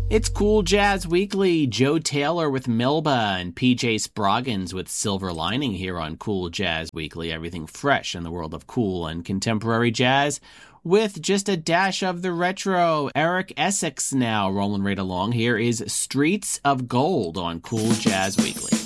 It's Cool Jazz Weekly. Joe Taylor with Melba and PJ Spraggins with Silver Lining here on Cool Jazz Weekly. Everything fresh in the world of cool and contemporary jazz with just a dash of the retro. Eric Essex now rolling right along. Here is Streets of Gold on Cool Jazz Weekly.